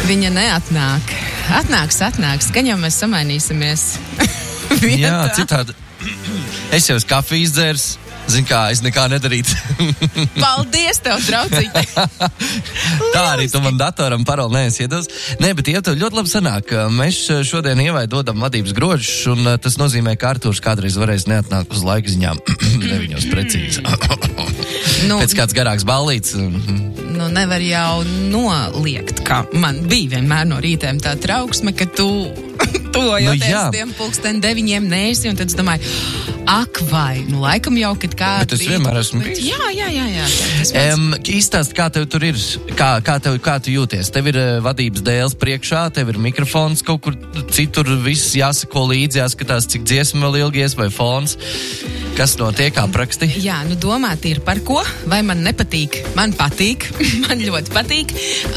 Viņa neatnāk. Atnāks, gan jau mēs samainīsimies. Jā, citādi. Es jau uz kafiju izdzērs. Zini kā, es nekā nedarītu. Paldies tev, draudzīgi. Tā arī tu man datoram paroli neesi iedos. Nē, bet tev ļoti labi sanāk. Mēs šodien Ievai dodam vadības grožus, un tas nozīmē, ka Artūrs kādreiz varēs neatnākt uz laika ziņām. Neviņos precīzi. Pēc kāds garāks ballīts. Nu, nevar jau noliegt, ka man bija vienmēr no rītēm tā trauksme, ka tu tojoties tiem 9:00 neesi, un tad es domāju, ak vai, laikam jau, kad kādu Bet es vienmēr esmu bijis. Jā. Izstāst, kā tev tur ir, kā tu jūties? Tev ir vadības dēls priekšā, tev ir mikrofons kaut kur citur, viss jāsako līdzi, jāskatās, cik dziesma vēl ilgies vai fons. Kas notiek, apraksti? Jā, domāt ir par ko, vai man nepatīk? Man patīk, man ļoti patīk.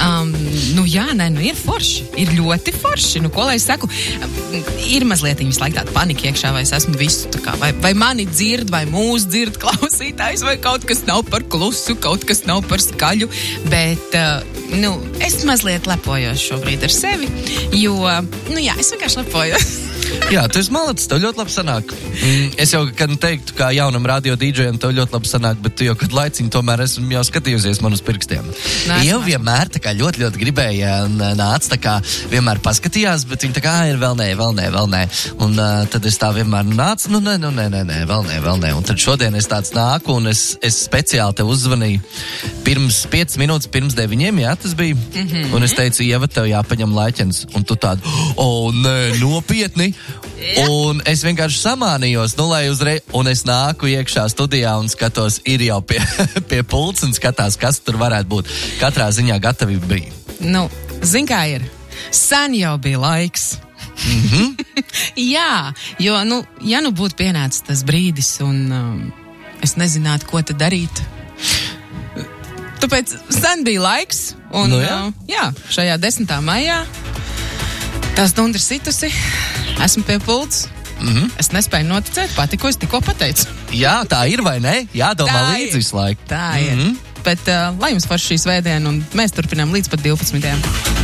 Ir forši, ir ļoti forši. Ko lai es saku? Ir mazliet visu laiku tāda panika iekšā, vai es esmu visu, vai mani dzird, vai mūs dzird klausītājs, vai kaut kas nav par klusu, kaut kas nav par skaļu, bet, es mazliet lepojos šobrīd ar sevi, jo, es vienkārši lepojos. Jā, tu esi malacis, tev ļoti labi sanāk. Es jau, kad teiktu, kā jaunam radio dīdžejam, tev ļoti labi sanāk, bet tu jau kad laiciņu tomēr esmu jau skatījusies man uz pirkstiem. Jau vienmēr tā kā ļoti, ļoti gribēja un nāca tā kā vienmēr paskatījās, bet viņa tā kā ir vēl nē. Un tad es tā vienmēr nācu, vēl nē. Un tad šodien es tāds nāku un es speciāli tev uzzvanīju pirms 5 minūtes, pirms 9, jā, tas bija. Un es teicu, Ieva, tev jāpaņem laiķens. Un tu tādu, nē, nopietni. Un es vienkārši samānījos, lai uzreiz, un es nāku iekšā studijā un skatos, ir jau pie pults un skatās, kas tur varētu būt. Katrā ziņā gatavība bija. Zin kā ir, sen jau bija laiks. Jā, jo, ja būtu pienācis tas brīdis un es nezinātu, ko tad darīt. Tāpēc sen bija laiks un, šajā 10. maijā tā stunda ir situsi, esmu pie pults, es nespēju noticēt pati, ko es tikko pateicu. Jā, tā ir vai ne? Jādomā līdzi visu laiku. Tā ir. Bet lai jums forši šī svētdiena un mēs turpinām līdz pat 12.